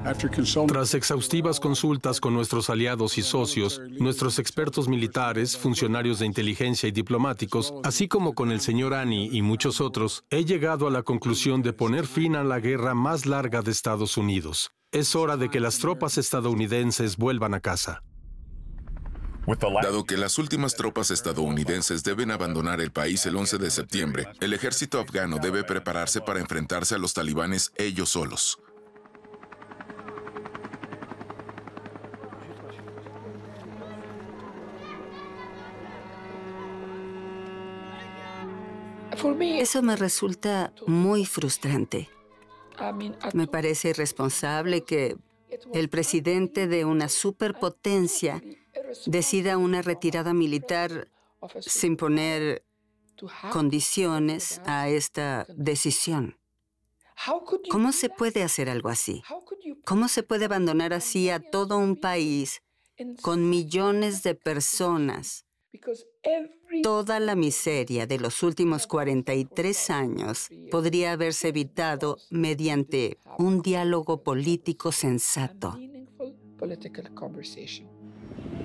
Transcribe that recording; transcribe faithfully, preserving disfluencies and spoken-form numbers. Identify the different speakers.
Speaker 1: Tras exhaustivas consultas con nuestros aliados y socios, nuestros expertos militares, funcionarios de inteligencia y diplomáticos, así como con el señor Annie y muchos otros, he llegado a la conclusión de poner fin a la guerra más larga de Estados Unidos. Es hora de que las tropas estadounidenses vuelvan a casa.
Speaker 2: Dado que las últimas tropas estadounidenses deben abandonar el país el once de septiembre, el ejército afgano debe prepararse para enfrentarse a los talibanes ellos solos.
Speaker 3: Eso me resulta muy frustrante. Me parece irresponsable que el presidente de una superpotencia decida una retirada militar sin poner condiciones a esta decisión. ¿Cómo se puede hacer algo así? ¿Cómo se puede abandonar así a todo un país con millones de personas? Toda la miseria de los últimos cuarenta y tres años podría haberse evitado mediante un diálogo político sensato.